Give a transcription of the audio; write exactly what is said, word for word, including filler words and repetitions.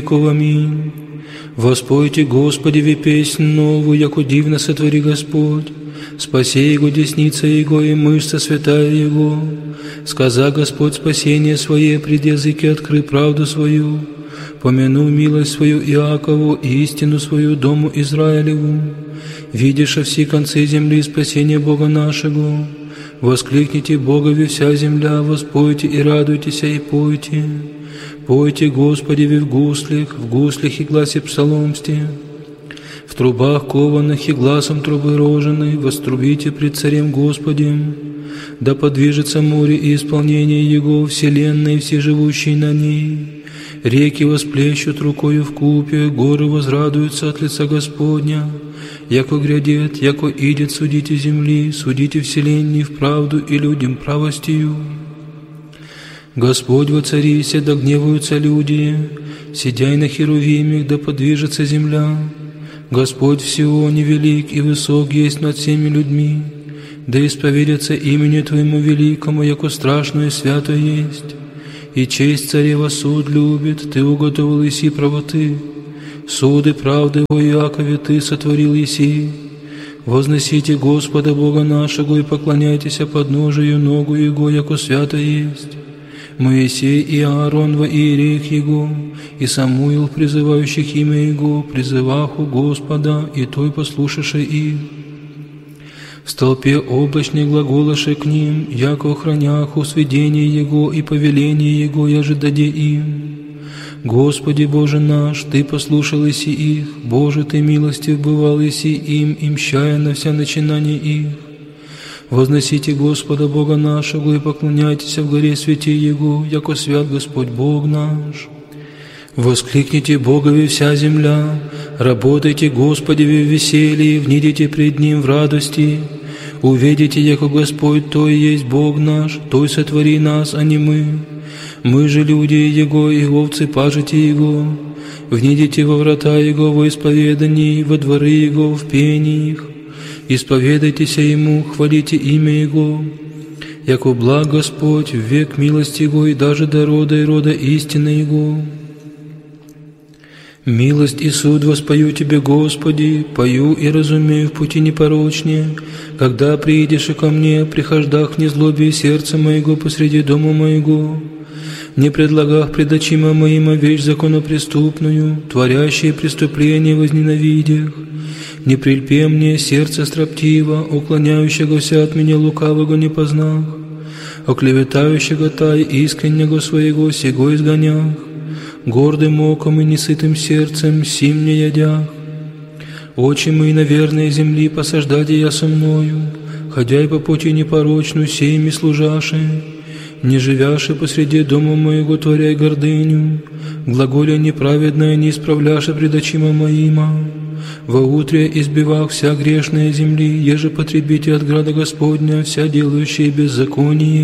Аминь. Воспойте Господеве песнь новую, яко дивно сотвори Господь. Спаси Его десница Его и мышца святая Его. Сказа Господь спасение Свое, пред языки откры правду свою. Помяну милость свою Иакову и истину свою дому Израилеву. Видишь все концы земли спасение Бога нашего. Воскликните Богове вся земля, воспойте и радуйтесь и пойте. Пойте Господеве в гуслях, в гуслях и гласе псаломсте. В трубах кованых и гласом трубы роженой вострубите пред Царем Господем. Да подвижется море и исполнение Его, вселенной и все живущие на ней. Реки восплещут рукою в купе, горы возрадуются от лица Господня. Яко грядет, яко идет, судите земли, судите вселенной в правду и людям правостью. Господь воцарися, да гневаются люди, сидяй на херувимах, да подвижется земля. Господь в Сионе велик и высок есть над всеми людьми, да исповедятся имени Твоему великому, яко страшное и свято есть. И честь царева суд любит, Ты уготовил еси правоты, суды правды во Иакове Ты сотворил еси. Возносите Господа Бога нашего и поклоняйтесь подножию ногу Его, яко свято есть. Моисей и Аарон во иереях Его, и Самуил, призывающих имя Его, призываху Господа, и Той послушавший их. В столпе облачной глаголоши к ним, яко охраняху сведение Его и повеление Его, яже даде им. Господи Боже наш, Ты послушал еси их, Боже, Ты милостив бывал еси им, и мщая на вся начинания их. Возносите Господа Бога нашего и поклоняйтесь в горе святи Его, яко свят Господь Бог наш. Воскликните Богове вся земля, работайте Господеве в веселье, внидите пред Ним в радости. Увидите, яко Господь Той есть Бог наш, Той сотвори нас, а не мы. Мы же люди Его и овцы пажити Его. Внидите во врата Его во исповедании, во дворы Его в пениях. Исповедайтесь Ему, хвалите имя Его. Яко благ Господь, в век милость Его, и даже до рода и рода истины Его. Милость и суд воспою Тебе, Господи, пою и разумею в пути непорочнее. Когда приидешь и ко мне, прихождах в незлобие сердца моего посреди дома моего. Не предлагах пред очима моима вещь законопреступную, творящие преступления возненавидях. Не прильпе мне сердце строптиво, уклоняющегося от меня лукавого не познах, оклеветающего тай искреннего своего сего изгонях, гордым оком и несытым сердцем сим не ядях. Очи мои на верной земли посаждаде я со мною, ходя и по пути непорочную сеями служаши, не живяши посреди дома моего творяй гордыню, глаголя неправедная не исправляши пред очима моима. Во утре избивах вся грешная земли, еже потребите от града Господня, вся делающая беззаконие.